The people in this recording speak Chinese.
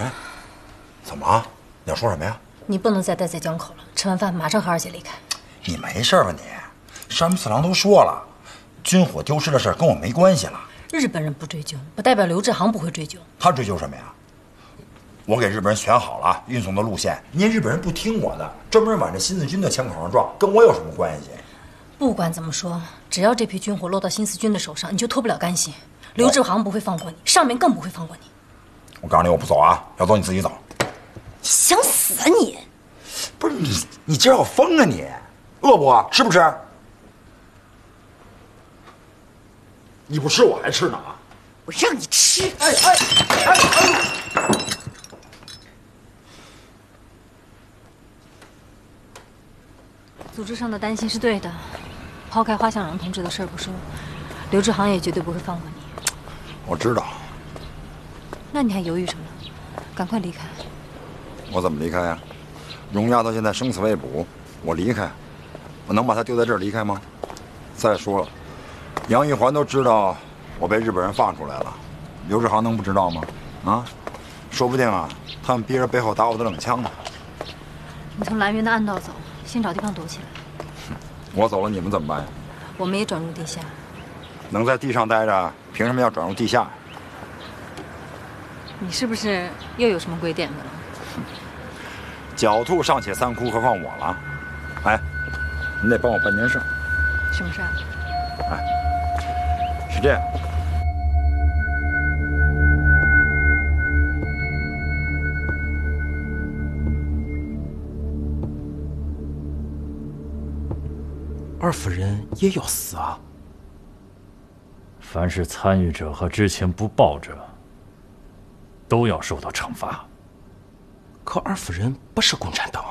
哎，怎么了？你要说什么呀？ 你不能再待在江口了，吃完饭马上和二姐离开。 你没事吧你？山木四郎都说了，军火丢失的事跟我没关系了。 日本人不追究，不代表刘志航不会追究。 他追究什么呀？我给日本人选好了运送的路线，您日本人不听我的，专门往这新四军的枪口上撞，跟我有什么关系？ 不管怎么说，只要这批军火落到新四军的手上，你就脱不了干系。刘志航不会放过你，上面更不会放过你。 我告诉你，我不走啊！要走你自己走。 想死啊你！ 不是你今儿要疯啊你？饿不？吃不吃？你不吃我还吃呢啊！ 我让你吃！组织上的担心是对的，抛开花向荣同志的事儿不说，刘志航也绝对不会放过你。 我知道。 那你还犹豫什么？赶快离开！ 我怎么离开呀？荣丫头现在生死未卜，我离开，我能把她丢在这儿离开吗？再说了，杨玉环都知道我被日本人放出来了，刘志航能不知道吗？啊，说不定啊，他们憋着背后打我的冷枪呢。 你从兰园的暗道走，先找地方躲起来。 我走了，你们怎么办呀？ 我们也转入地下。 能在地上待着，凭什么要转入地下？ 你是不是又有什么鬼点子了？ 狡兔尚且三窟，何况我了？哎，你得帮我办件事。 什么事儿？ 哎，是这样。 二夫人也要死啊！ 凡是参与者和知情不报者，都要受到惩罚。 可二夫人不是共产党啊！